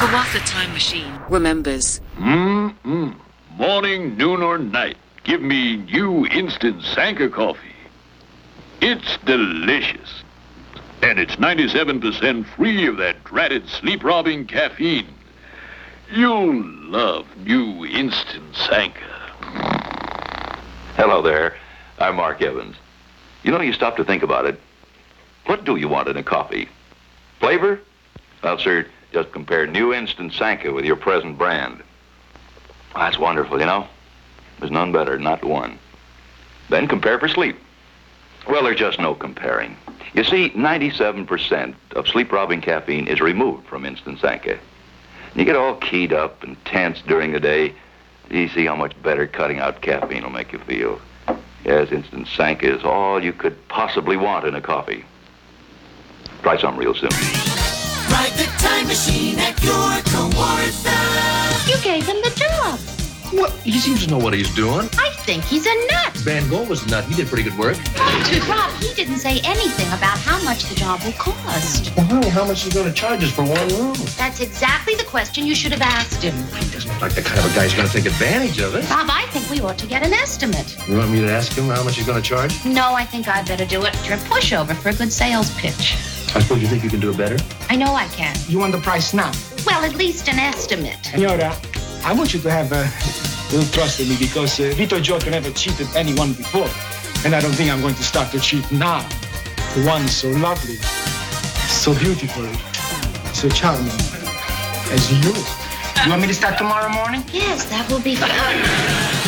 Kawasa Time Machine remembers. Morning, noon, or night, give me new instant Sanka coffee. It's delicious. And it's 97% free of that dratted sleep-robbing caffeine. You'll love new instant Sanka. Hello there. I'm Mark Evans. You know, you stop to think about it. What do you want in a coffee? Flavor? Well, sir, just compare new instant Sanka with your present brand. That's wonderful, you know. There's none better, not one. Then compare for sleep. Well, there's just no comparing. You see, 97% of sleep-robbing caffeine is removed from instant Sanka. You get all keyed up and tense during the day. You see how much better cutting out caffeine will make you feel. Yes, instant Sanka is all you could possibly want in a coffee. Try some real soon. Ride the time machine at your Kawartha. You gave him the job. What? He seems to know what he's doing. I think he's a nut. Van Gogh was a nut. He did pretty good work. Rob, he didn't say anything about how much the job will cost. Well, honey, how much is he going to charge us for one room? That's exactly the question you should have asked him. He doesn't look like the kind of a guy who's going to take advantage of it. Bob, I think we ought to get an estimate. You want me to ask him how much he's going to charge? No, I think I'd better do it. You're a pushover for a good sales pitch. I suppose you think you can do it better? I know I can. You want the price now? Well, at least an estimate. Senora, I want you to have a little trust in me because Vito Giotto never cheated anyone before. And I don't think I'm going to start to cheat now. The one so lovely, so beautiful, so charming as you. You want me to start tomorrow morning? Yes, that will be fun.